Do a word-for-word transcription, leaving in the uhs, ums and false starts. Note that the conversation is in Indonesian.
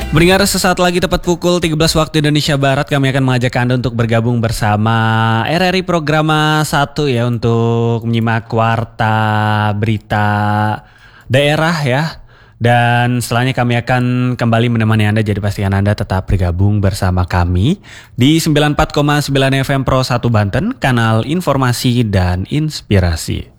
Mendengar sesaat lagi tepat pukul tiga belas waktu Indonesia Barat, kami akan mengajak Anda untuk bergabung bersama R R I Programa satu ya, untuk menyimak warta berita daerah ya. Dan setelahnya kami akan kembali menemani Anda, jadi pastikan Anda tetap bergabung bersama kami di sembilan puluh empat koma sembilan F M Pro satu Banten, kanal informasi dan inspirasi.